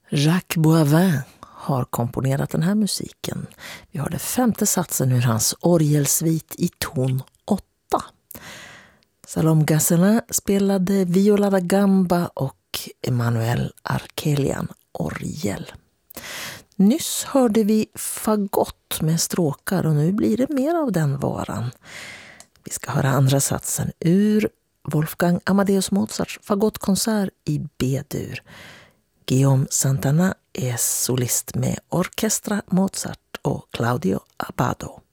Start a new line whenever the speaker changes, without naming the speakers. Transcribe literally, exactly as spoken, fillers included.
Jacques Boivin har komponerat den här musiken. Vi har den femte satsen ur hans orgelsvit i ton åtta. Salom Gazzelin spelade viola da gamba och Emmanuel Arkelian orgel. Nyss hörde vi fagott med stråkar och nu blir det mer av den varan. Vi ska höra andra satsen ur Wolfgang Amadeus Mozarts fagottkonsert i B-dur. Guillaume Santana är solist med Orchestra Mozart och Claudio Abbado.